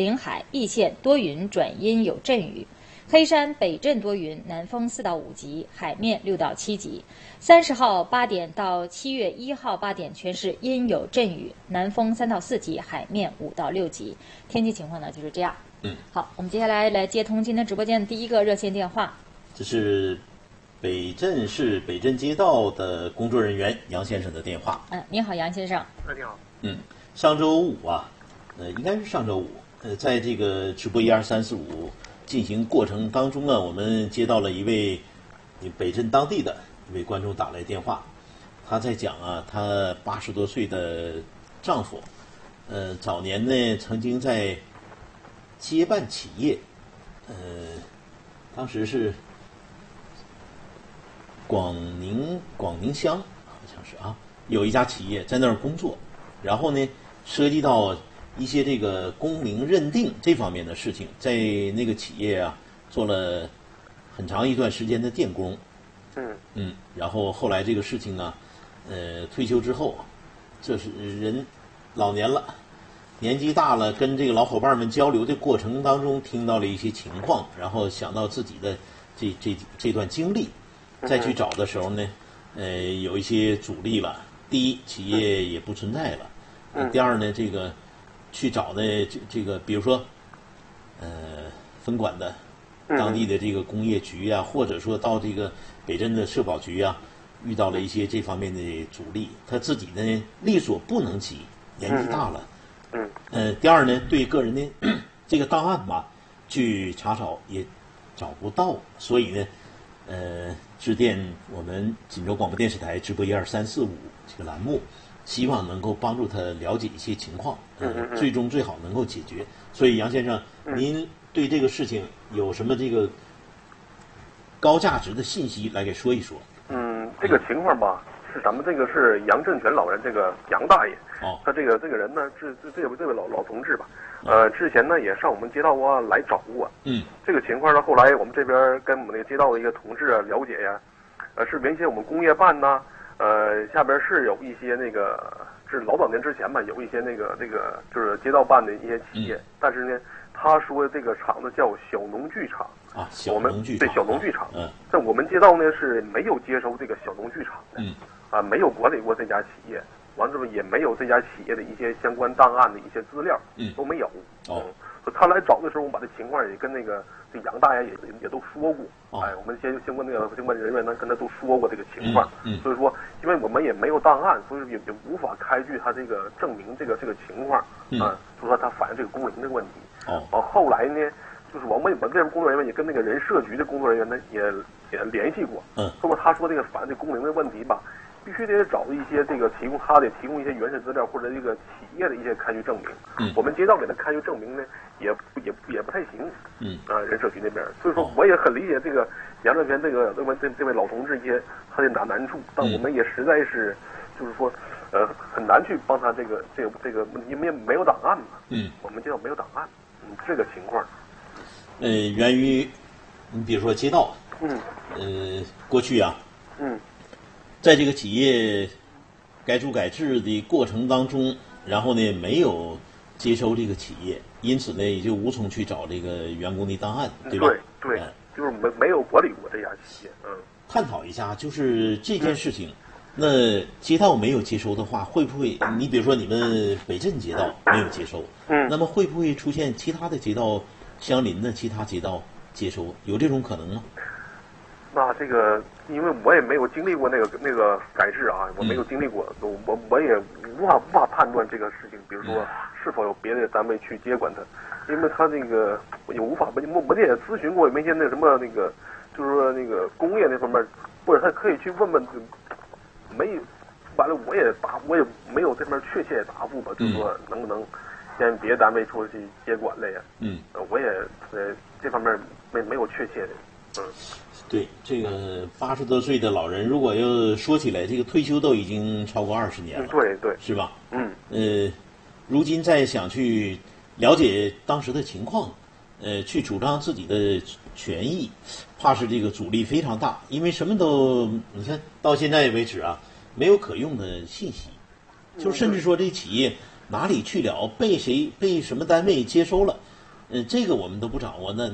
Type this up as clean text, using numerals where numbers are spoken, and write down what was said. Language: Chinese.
临海、易县多云转阴有阵雨。黑山北阵多云，南风4到5级，海面6到7级。30号8点到7月1号8点全是阴有阵雨，南风3到4级，海面5到6级。天气情况呢就是这样。好，我们接下来接通今天直播间的第一个热线电话。 这是北镇市北镇街道的工作人员杨先生的电话。 您好，杨先生。 你好。 上周五啊，应该是上周五，在这个直播12345进行过程当中呢，我们接到了一位北镇当地的一位观众打来电话，他在讲啊，他80多岁的丈夫，早年呢曾经在接办企业，当时是广宁乡好像是啊，有一家企业在那儿工作，然后呢涉及到一些这个公民认定这方面的事情，在那个企业啊做了很长一段时间的电工，然后后来这个事情呢，退休之后，这是人老年了，年纪大了，跟这个老伙伴们交流的过程当中，听到了一些情况，然后想到自己的这段经历，再去找的时候呢，有一些阻力了。第一，企业也不存在了；第二呢，这个去找的这个，比如说，分管的当地的这个工业局啊，或者说到这个北镇的社保局啊，遇到了一些这方面的阻力，他自己呢力所不能及，年纪大了。第二呢，对个人的这个档案吧，去查找也找不到，所以呢，致电我们锦州广播电视台直播12345这个栏目，希望能够帮助他了解一些情况，最终最好能够解决。所以杨先生，您对这个事情有什么这个高价值的信息来给说一说？ 这个情况吧，是咱们这个是杨振全老人，这个杨大爷。他这个人呢，这位老同志吧，之前呢也上我们街道啊来找过。这个情况呢，后来我们这边跟我们那个街道的一个同志啊了解呀，是原先我们工业办呢，下边是有一些那个是老早年之前吧，有一些那个就是街道办的一些企业，但是呢，他说这个厂子叫小农具厂。 小农具厂。 对，小农具厂。在我们街道呢是没有接收这个小农具厂的。没有管理过这家企业。完之后也没有这家企业的一些相关档案的一些资料，都没有。他来找的时候，我们把这情况也跟这杨大爷也都说过。我们相关人员呢跟他都说过这个情况。所以说，因为我们也没有档案，所以也无法开具他这个证明这个情况。就说他反映这个工龄的问题。后来呢，就是我们这边工作人员也跟那个人社局的工作人员呢也联系过。说他说这个反映这工龄的问题吧，必须得找一些这个提供一些原始资料或者这个企业的一些开具证明。我们街道给他开具证明呢，也不太行。人社局那边，所以说我也很理解这个杨振全这位老同志一些他的难处，但我们也实在是就是说很难去帮他这个，因为没有档案嘛。我们街道没有档案。这个情况。 源于你比如说街道。过去啊。在这个企业改组改制的过程当中，然后呢没有接收这个企业，因此呢也就无从去找这个员工的档案，对吧？ 对，就是没有管理过这家企业。 探讨一下，就是这件事情，那街道没有接收的话，会不会你比如说你们北镇街道没有接收，那么会不会出现其他的街道相邻的其他街道接收？有这种可能吗？ 那这个，因为我也没有经历过那个改制啊，我没有经历过，我也无法判断这个事情，比如说是否有别的单位去接管它，因为他那个我也无法，我也咨询过没些那什么那个，就是说那个工业那方面，或者他可以去问问，完了我也没有这边确切答复吧，就是说能不能先别的单位出去接管了呀？我也这方面没有确切的。 对，这个80多岁的老人，如果要说起来，这个退休都已经超过20年了， 对， 是吧？如今再想去了解当时的情况，去主张自己的权益，怕是这个阻力非常大，因为什么都，你看到现在为止啊，没有可用的信息，就甚至说这企业哪里去了，被什么单位接收了， 这个我们都不掌握，那